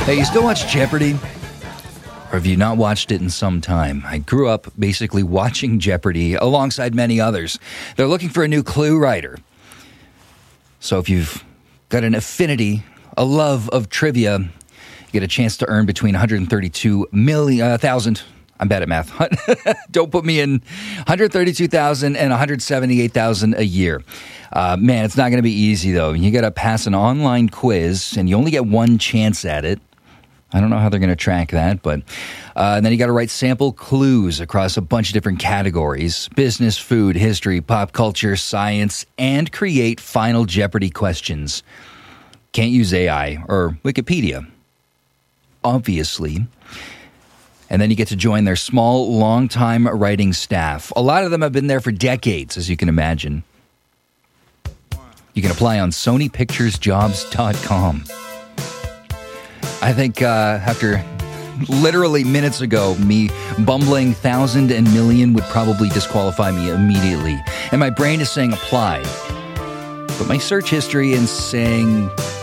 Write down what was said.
Hey, you still watch Jeopardy? Or have you not watched it in some time? I grew up basically watching Jeopardy alongside many others. They're looking for a new clue writer. So if you've got an affinity, a love of trivia, you get a chance to earn between 132,000. I'm bad at math. Don't put me in 132,000 and 178,000 a year. Man, it's not going to be easy, though. You got to pass an online quiz, and you only get one chance at it. I don't know how they're going to track that, but and then you got to write sample clues across a bunch of different categories: business, food, history, pop culture, science, and create Final Jeopardy questions. Can't use AI or Wikipedia, obviously. And then you get to join their small, long-time writing staff. A lot of them have been there for decades, as you can imagine. You can apply on SonyPicturesJobs.com. I think after literally minutes ago, me bumbling 1,000 and million would probably disqualify me immediately. And my brain is saying apply. But my search history is saying